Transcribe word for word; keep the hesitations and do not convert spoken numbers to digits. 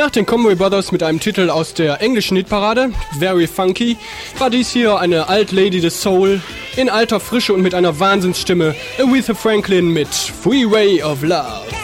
Nach den Conway Brothers mit einem Titel aus der englischen Hitparade, Very Funky, war dies hier eine Alt Lady des Soul in alter Frische und mit einer Wahnsinnsstimme, Aretha Franklin mit Freeway of Love.